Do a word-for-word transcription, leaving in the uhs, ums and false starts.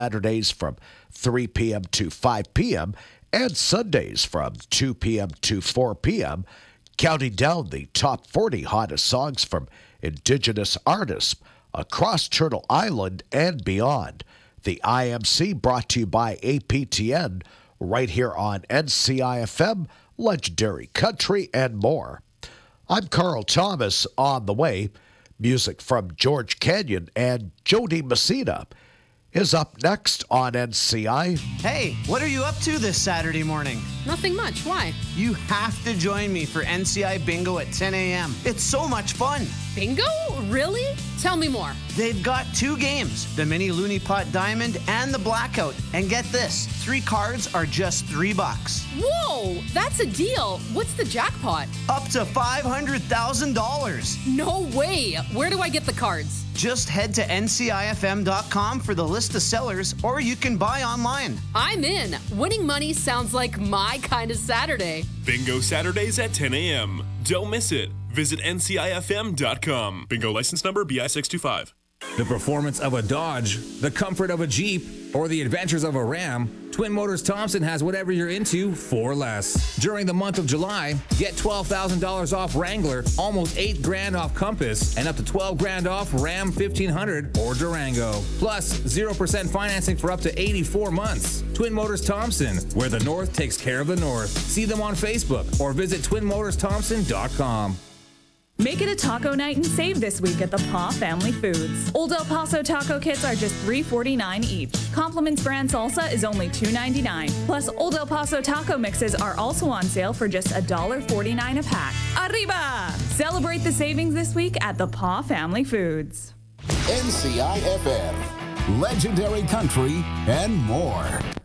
Saturdays from three p.m. to five p.m. and Sundays from two p.m. to four p.m., counting down the top forty hottest songs from Indigenous artists across Turtle Island and beyond. The I M C brought to you by A P T N right here on N C I F M, Legendary Country, and more. I'm Carl Thomas. On the way, music from George Canyon and Jody Messina is up next on N C I. Hey, what are you up to this Saturday morning? Nothing much. Why? You have to join me for N C I Bingo at ten a.m. It's so much fun. Bingo? Really? Tell me more. They've got two games, the Mini Looney Pot Diamond and the Blackout. And get this, three cards are just three bucks. Whoa, that's a deal. What's the jackpot? Up to five hundred thousand dollars. No way. Where do I get the cards? Just head to N C I F M dot com for the list of sellers, or you can buy online. I'm in. Winning money sounds like my kind of Saturday. Bingo Saturdays at ten a.m. Don't miss it. Visit N C I F M dot com. Bingo license number B I six two five. The performance of a Dodge, the comfort of a Jeep, or the adventures of a Ram, Twin Motors Thompson has whatever you're into for less. During the month of July, get twelve thousand dollars off Wrangler, almost eight grand off Compass, and up to twelve grand off Ram fifteen hundred or Durango. Plus, zero percent financing for up to eighty-four months. Twin Motors Thompson, where the North takes care of the North. See them on Facebook or visit twin motors thompson dot com. Make it a taco night and save this week at the Paw Family Foods. Old El Paso taco kits are just three forty-nine each. Compliments brand salsa is only two ninety-nine. Plus, Old El Paso taco mixes are also on sale for just one forty-nine a pack. Arriba! Celebrate the savings this week at the Paw Family Foods. N C I F M, Legendary Country, and more.